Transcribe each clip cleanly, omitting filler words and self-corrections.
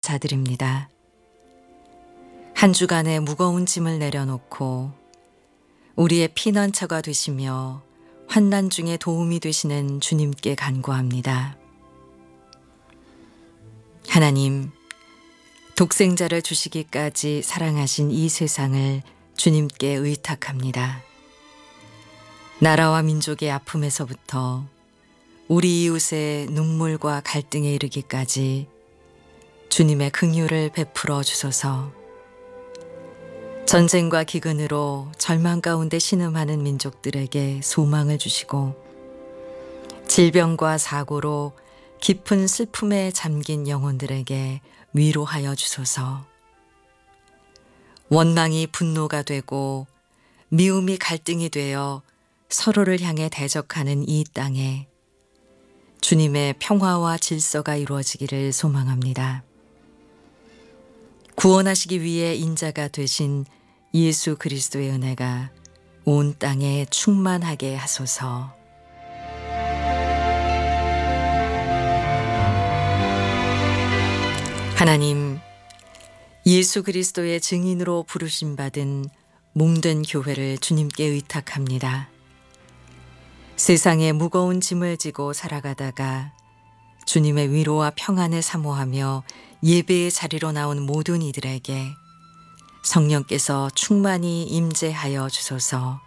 자들입니다. 한 주간의 무거운 짐을 내려놓고 우리의 피난처가 되시며 환난 중에 도움이 되시는 주님께 간구합니다. 하나님, 독생자를 주시기까지 사랑하신 이 세상을 주님께 의탁합니다. 나라와 민족의 아픔에서부터 우리 이웃의 눈물과 갈등에 이르기까지 주님의 긍휼을 베풀어 주소서. 전쟁과 기근으로 절망 가운데 신음하는 민족들에게 소망을 주시고, 질병과 사고로 깊은 슬픔에 잠긴 영혼들에게 위로하여 주소서. 원망이 분노가 되고 미움이 갈등이 되어 서로를 향해 대적하는 이 땅에 주님의 평화와 질서가 이루어지기를 소망합니다. 구원하시기 위해 인자가 되신 예수 그리스도의 은혜가 온 땅에 충만하게 하소서. 하나님, 예수 그리스도의 증인으로 부르심 받은 몸된 교회를 주님께 의탁합니다. 세상에 무거운 짐을 지고 살아가다가 주님의 위로와 평안을 사모하며 예배의 자리로 나온 모든 이들에게 성령께서 충만히 임재하여 주소서.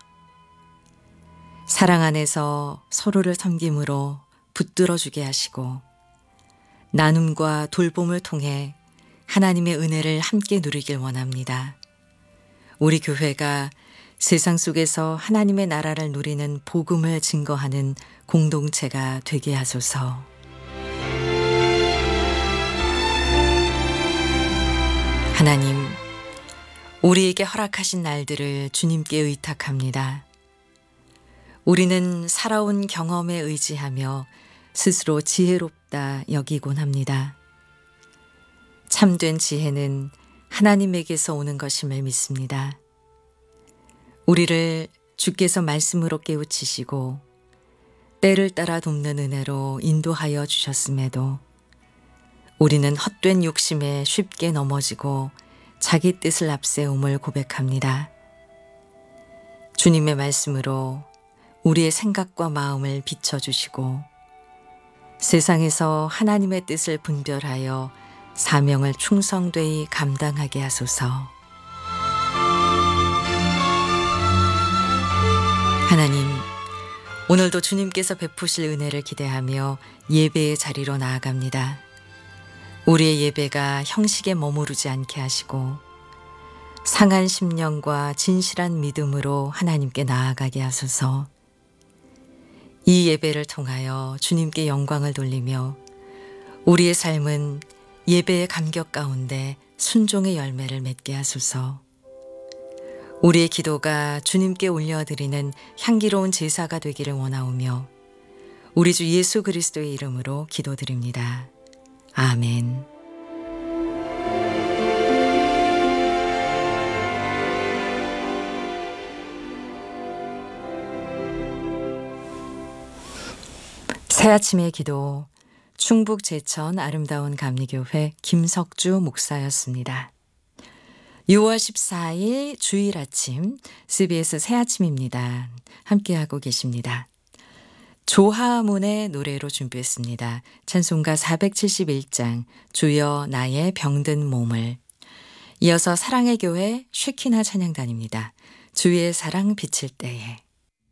사랑 안에서 서로를 섬김으로 붙들어주게 하시고, 나눔과 돌봄을 통해 하나님의 은혜를 함께 누리길 원합니다. 우리 교회가 세상 속에서 하나님의 나라를 누리는 복음을 증거하는 공동체가 되게 하소서. 하나님, 우리에게 허락하신 날들을 주님께 의탁합니다. 우리는 살아온 경험에 의지하며 스스로 지혜롭다 여기곤 합니다. 참된 지혜는 하나님에게서 오는 것임을 믿습니다. 우리를 주께서 말씀으로 깨우치시고 때를 따라 돕는 은혜로 인도하여 주셨음에도 우리는 헛된 욕심에 쉽게 넘어지고 자기 뜻을 앞세움을 고백합니다. 주님의 말씀으로 우리의 생각과 마음을 비춰주시고 세상에서 하나님의 뜻을 분별하여 사명을 충성되이 감당하게 하소서. 하나님, 오늘도 주님께서 베푸실 은혜를 기대하며 예배의 자리로 나아갑니다. 우리의 예배가 형식에 머무르지 않게 하시고 상한 심령과 진실한 믿음으로 하나님께 나아가게 하소서. 이 예배를 통하여 주님께 영광을 돌리며 우리의 삶은 예배의 감격 가운데 순종의 열매를 맺게 하소서. 우리의 기도가 주님께 올려드리는 향기로운 제사가 되기를 원하오며 우리 주 예수 그리스도의 이름으로 기도드립니다. 아멘. 새아침의 기도, 충북 제천 아름다운 감리교회 김석주 목사였습니다. 6월 14일 주일 아침 CBS 새아침입니다. 함께하고 계십니다. 조하문의 노래로 준비했습니다. 찬송가 471장 주여 나의 병든 몸을. 이어서 사랑의 교회 쉐키나 찬양단입니다. 주의 사랑 비칠 때에.